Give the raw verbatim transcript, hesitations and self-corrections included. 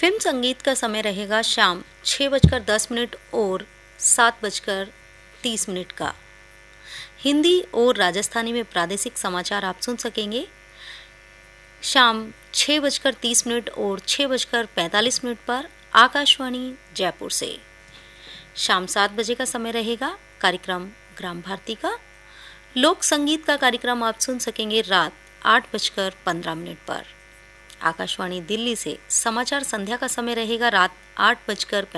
Film संगीत का समय रहेगा शाम छः बजकर दस मिनट और सात बजकर तीस मिनट का। हिंदी और राजस्थानी में प्रादेशिक समाचार आप सुन सकेंगे शाम छः बजकर तीस मिनट और छः बजकर पैंतालीस मिनट पर आकाशवाणी जयपुर से। शाम सात बजे का समय रहेगा कार्यक्रम ग्राम भारती का। लोक संगीत का कार्यक्रम आप सुन सकेंगे रात आठ बजकर पंद्रह मिनट पर। आकाशवाणी दिल्ली से समाचार संध्या का समय रहेगा रात आठ बजकर